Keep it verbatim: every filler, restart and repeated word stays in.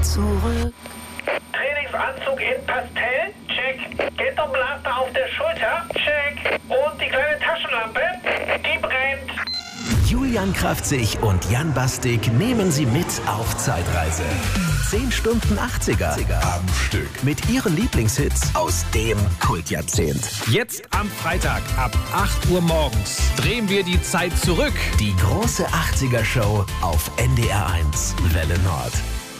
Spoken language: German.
zurück. Trainingsanzug in Pastell? Check. Ghetto-Blaster auf der Schulter? Check. Und die kleine Taschenlampe? Die brennt. Julian Kraftzig und Jan Bastik nehmen Sie mit auf Zeitreise. zehn Stunden achtziger am Stück. Mit Ihren Lieblingshits aus dem Kultjahrzehnt. Jetzt am Freitag ab acht Uhr morgens drehen wir die Zeit zurück. Die große achtziger Show auf N D R eins Welle Nord.